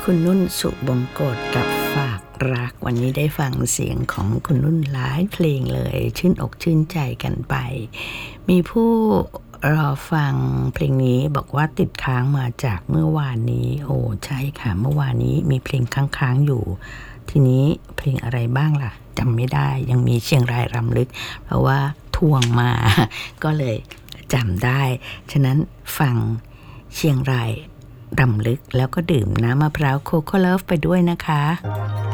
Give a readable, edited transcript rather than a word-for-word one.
คุณนุ่นสุบงกฎกับฝากรักวันนี้ได้ฟังเสียงของคุณนุ่นหลายเพลงเลยชื่นอกชื่นใจกันไปมีผู้รอฟังเพลงนี้บอกว่าติดค้างมาจากเมื่อวานนี้โอ้ใช่ค่ะเมื่อวานนี้มีเพลงค้างอยู่ทีนี้เพลงอะไรบ้างล่ะจำไม่ได้ยังมีเชียงรายรำลึกเพราะว่าทวงมาก็เลยจำได้ฉะนั้นฟังเชียงรายรำลึกแล้วก็ดื่มน้ำมะพร้าวโคโค่เลิฟไปด้วยนะคะ